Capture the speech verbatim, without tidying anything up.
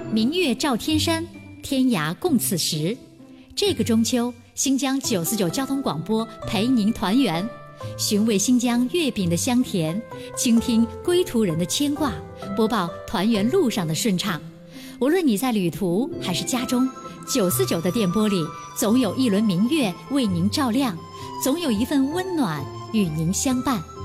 明月照天山，天涯共此时。这个中秋，新疆九四九交通广播陪您团圆，寻味新疆月饼的香甜，倾听归途人的牵挂，播报团圆路上的顺畅。无论你在旅途还是家中，九四九的电波里总有一轮明月为您照亮，总有一份温暖与您相伴。